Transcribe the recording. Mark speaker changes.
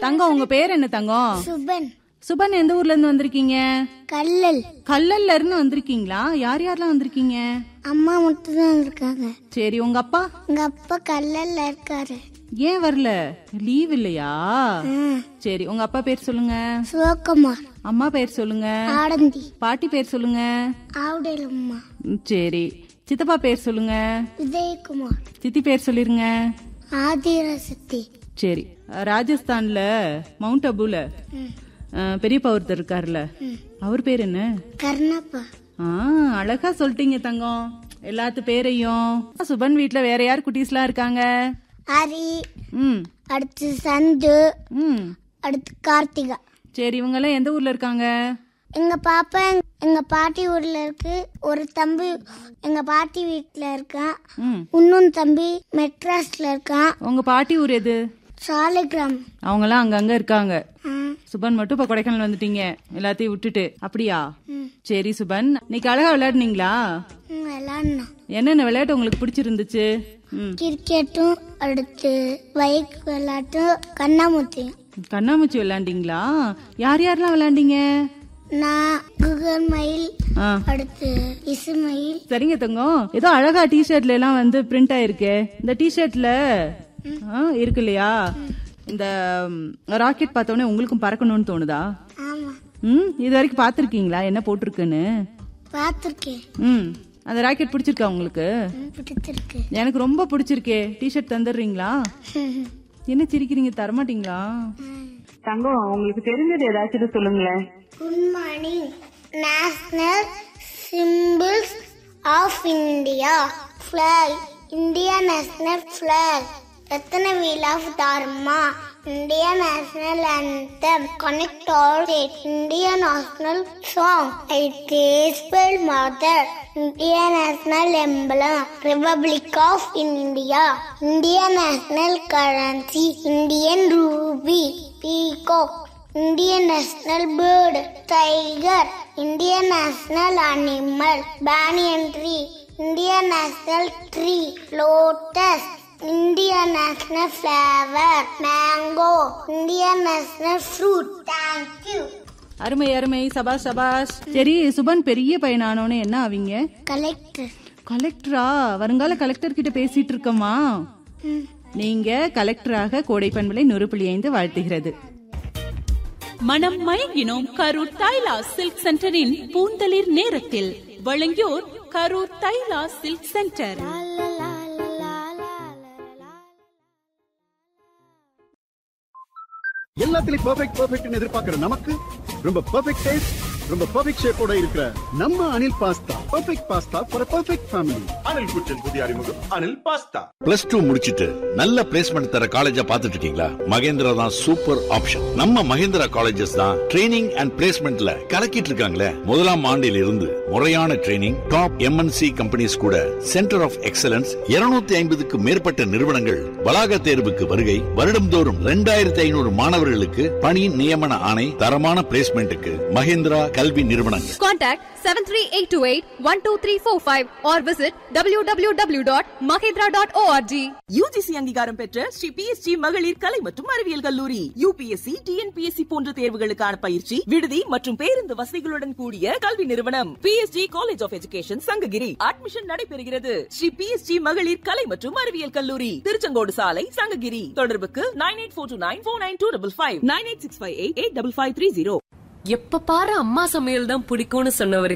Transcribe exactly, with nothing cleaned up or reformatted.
Speaker 1: தங்கம் உங்க பேர் என்ன தங்கம்?
Speaker 2: சுபன்.
Speaker 1: சுபன் எந்த ஊர்ல இருந்து வந்திருக்கீங்க?
Speaker 2: கல்லல்.
Speaker 1: கல்லல்ல இருந்து வந்திருக்கீங்களா? யார் யாரெல்லாம் வந்திருக்கீங்க?
Speaker 2: அம்மா மட்டும் தான் வந்திருக்காங்க.
Speaker 1: சரி, உங்க அப்பா?
Speaker 2: எங்க அப்பா கல்லல்ல இருக்காரு.
Speaker 1: ஏன் வரல? லீவ் இல்லையா? சரி, உங்க அப்பா பேர் சொல்லுங்க.
Speaker 2: சிவகுமார்.
Speaker 1: அம்மா பேர் சொல்லுங்க.
Speaker 2: ஆடந்தி.
Speaker 1: பாட்டி பேர் சொல்லுங்க.
Speaker 2: ஆவுடலம்மா.
Speaker 1: சரி, சித்தப்பா பேர் சொல்லுங்க.
Speaker 2: விஜயகுமார்.
Speaker 1: சித்தி பேர் சொல்லிருங்க.
Speaker 2: ஆதிரசக்தி.
Speaker 1: சரி, ராஜஸ்தான்ல மவுண்ட் அபுல பெரியப்பா ஒருத்தர் இருக்காருல்ல, அவர் பேர் என்ன?
Speaker 2: கர்ணப்பா.
Speaker 1: ஆ, அழகா சொல்லிட்டீங்க தங்கம் எல்லாத்து பேரையும். சுபன் வீட்ல வேற யார் குட்டீஸ்லாம் இருக்காங்க?
Speaker 2: ஹரி.
Speaker 1: ம்.
Speaker 2: அடுத்து சந்து.
Speaker 1: ம்.
Speaker 2: அடுத்து கார்த்திகா.
Speaker 1: சரி, இவங்க எல்லாம் எந்த ஊர்ல இருக்காங்க?
Speaker 2: எங்க பாப்பா எங்க பாட்டி ஊர்ல இருக்கு. ஒரு தம்பி எங்க பாட்டி வீட்டுல இருக்கான். இன்னொன்னு தம்பி மெட்ராஸ்ல இருக்கான்.
Speaker 1: உங்க பாட்டி ஊர் எது?
Speaker 2: சாலிகிராம்.
Speaker 1: அவங்க எல்லாம் அங்கங்க இருக்காங்க. சுபன் மட்டும் இப்ப கொடைக்கானல் வந்துட்டீங்க எல்லாத்தையும் விட்டுட்டு, அப்படியா? சரி சுபன், இன்னைக்கு அழகா விளையாடுனீங்களா?
Speaker 2: விளையாடணும்.
Speaker 1: என்னென்ன விளையாட்டு உங்களுக்கு பிடிச்சிருந்துச்சு?
Speaker 2: கிரிக்கெட்டும், அடுத்து பைக் விளையாட்டும், கண்ணாமூச்சி.
Speaker 1: கண்ணாமூச்சி விளையாண்டீங்களா? யார் யாரெல்லாம் விளையாண்டீங்க?
Speaker 2: நான், குகன் மயில், அடுத்து இசுமயில்.
Speaker 1: சரிங்க தங்கம், ஏதோ அழகா டிஷர்ட்ல எல்லாம் வந்து பிரிண்ட் ஆயிருக்கு. இந்த டிஷர்ட்ல இருக்கு இல்லையா, இந்த ராக்கெட் பார்த்தோன்னே உங்களுக்கும் பறக்கணும்னு தோணுதா?
Speaker 2: ஆமா.
Speaker 1: ம், இது வரைக்கும் பாத்திருக்கீங்களா என்ன போட்டிருக்குன்னு?
Speaker 2: பாத்திருக்கேன்.
Speaker 1: ம், அந்த ராக்கெட் பிடிச்சிருக்கா உங்களுக்கு?
Speaker 2: பிடிச்சிருக்கு.
Speaker 1: எனக்கு ரொம்ப பிடிச்சிருக்கே. டிஷர்ட் தந்துடுறீங்களா? என்ன சிரிக்கிறீங்க, தரமாட்டீங்களா? தங்கம், உங்களுக்கு தெரிஞ்சது ஏதாச்சும் சொல்லுங்களேன்.
Speaker 2: Good morning. National symbols of India. Flag. India national flag. எத்தனை wheel of தார்மா. India national anthem. Connect all states. India national song. It is spelled mother. India national emblem. Republic of India. India national currency. Indian rupee. Peacock. Indian national bird. Tiger. Indian national animal. Banyan tree. Indian national tree. Lotus. Indian national flower. Mango. Indian national fruit. Thank you.
Speaker 1: அருமை அருமை, சபாஷ் சபாஷ். சரி சுபன், பெரிய பையனானோன்னு என்ன ஆவீங்க?
Speaker 2: Collector.
Speaker 1: கலெக்டரா? வருங்கால collector கிட்ட பேசிட்டு இருக்கமா? நீங்க கலெக்டராக கோடை பண்பலை நூறு புள்ளி ஐந்து வாழ்த்துகிறது.
Speaker 3: மனம் மயங்கினோம் கரூர் தைலா சில்க் சென்டரின் பூந்தளிர் நேரத்தில். வழங்கியோர் கரூர் தைலா சில்க் சென்டர்.
Speaker 4: எல்லாத்துலயும் பெர்ஃபெக்ட் பெர்ஃபெக்ட்னு எதிர்பார்க்கிற நமக்கு ரொம்ப பெர்ஃபெக்ட் டேஸ்ட், ரொம்ப பெர்ஃபெக்ட் ஷேப்போட இருக்கிற நம்ம Anil pasta. Perfect pasta for perfect family.
Speaker 5: Anil குச்சன் புதிய அறிமுகம் அனில் பாஸ்தா.
Speaker 6: பிளஸ் டூ முடிச்சிட்டு நல்ல பிளேஸ்மெண்ட் தர காலேஜா பாத்துட்டு இருக்கீங்களா? மகேந்திரா தான் சூப்பர் ஆப்ஷன். நம்ம மகேந்திரா காலேஜஸ் தான் ட்ரைனிங் அண்ட் பிளேஸ்மெண்ட்ல கலக்கிட்டு இருக்காங்களே. முதலாம் ஆண்டில் இருந்து முறையான ட்ரைனிங், டாப் எம்என்சி கம்பெனிஸ் கூட சென்டர் ஆஃப் எக்ஸலன்ஸ், இருநூத்தி ஐம்பதுக்கு மேற்பட்ட நிறுவனங்கள் வளாக தேர்வுக்கு வருகை. வருடம்தோறும் இரண்டாயிரத்தி ஐநூறு மாணவர்களுக்கு பணி நியமன ஆணை. தரமான பிளேஸ்மெண்ட்டுக்கு மகேந்திரா கல்வி நிறுவனங்கள்.
Speaker 7: Contact seven three eight two eight one two three four five or visit w w w dot mahindra dot org.
Speaker 8: UGC அங்கீகாரம் பெற்ற ஸ்ரீ பிஎஸ்ஜி மகளிர் கலை மற்றும் அறிவியல் கல்லூரி. யூபிஎஸ்சி, டிஎன்பிஎஸ்சி போன்ற தேர்வுகளுக்கான பயிற்சி, விடுதி மற்றும் பேருந்து வசதிகளுடன் கூடிய கல்வி நிறுவனம் PSG college of education Sankagiri. Admission நடைபெறுகிறது. ஸ்ரீ பிஎஸ்ஜி மகளிர் கலை மற்றும் அறிவியல் கல்லூரி, திருச்செங்கோடு சாலை, சங்ககிரி. தொடர்புக்கு nine eight four two nine four nine two double five nine eight six five eight eight double five three zero.
Speaker 9: எப்ப பாரு அம்மா சமையல் தான் பிடிக்கும்னு சொன்னவரு